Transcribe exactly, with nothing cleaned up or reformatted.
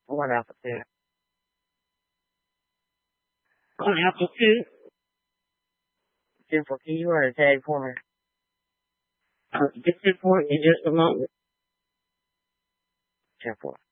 One Alpha two. One Alpha two. ten four, can you run a tag for me? Uh, get ten four in just a moment. ten four.